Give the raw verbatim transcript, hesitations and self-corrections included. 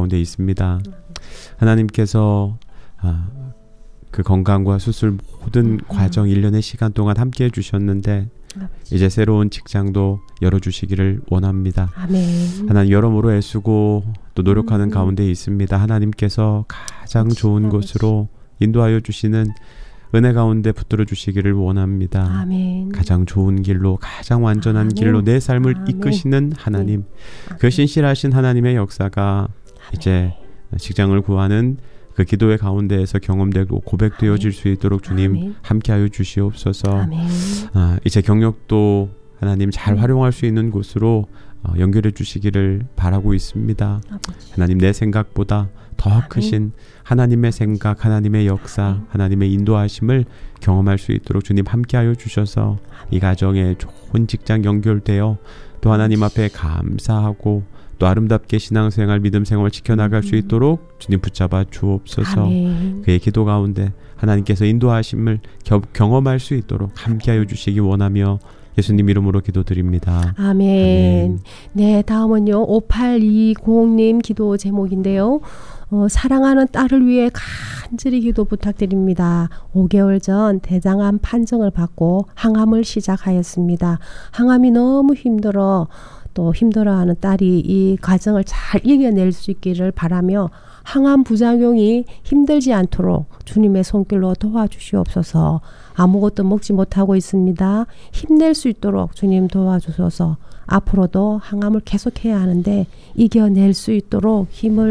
가운데 있습니다. 하나님께서 아, 그 건강과 수술 모든 음. 과정 일련의 시간 동안 함께 해주셨는데 아버지. 이제 새로운 직장도 열어주시기를 원합니다. 아멘. 하나님 여러모로 애쓰고 또 노력하는 음. 가운데 있습니다. 하나님께서 가장 아버지. 좋은 아버지. 곳으로 인도하여 주시는 은혜 가운데 붙들어 주시기를 원합니다. 아멘. 가장 좋은 길로 가장 완전한 아멘. 길로 내 삶을 아멘. 이끄시는 하나님 네. 그 신실하신 하나님의 역사가 아멘. 이제 직장을 구하는 그 기도의 가운데에서 경험되고 고백되어질 수 있도록 주님 아멘. 함께하여 주시옵소서. 아멘. 아, 이제 경력도 하나님 잘 음. 활용할 수 있는 곳으로 어, 연결해 주시기를 바라고 있습니다. 아버지. 하나님 내 생각보다 더 아멘. 크신 하나님의 생각, 하나님의 역사, 아멘. 하나님의 인도하심을 경험할 수 있도록 주님 함께하여 주셔서 아멘. 이 가정에 좋은 직장 연결되어 또 하나님 앞에 감사하고 또 아름답게 신앙생활, 믿음생활 지켜나갈 음. 수 있도록 주님 붙잡아 주옵소서. 아멘. 그의 기도 가운데 하나님께서 인도하심을 겨, 경험할 수 있도록 함께하여 주시기 원하며 예수님 이름으로 기도드립니다. 아멘. 아멘. 네, 다음은요. 오팔이공님 기도 제목인데요. 어, 사랑하는 딸을 위해 간절히 기도 부탁드립니다. 오 개월 전 대장암 판정을 받고 항암을 시작하였습니다. 항암이 너무 힘들어 또 힘들어하는 딸이 이 과정을 잘 이겨낼 수 있기를 바라며 항암 부작용이 힘들지 않도록 주님의 손길로 도와주시옵소서. 아무것도 먹지 못하고 있습니다. 힘낼 수 있도록 주님 도와주셔서 앞으로도 항암을 계속해야 하는데 이겨낼 수 있도록 힘을